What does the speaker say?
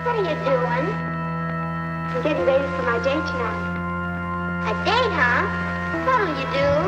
What are you doing? I'm getting ready for my date tonight. A date, huh? What'll you do?